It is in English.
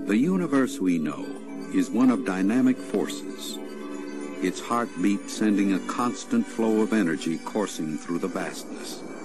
The universe we know is one of dynamic forces, its heartbeat sending a constant flow of energy coursing through the vastness.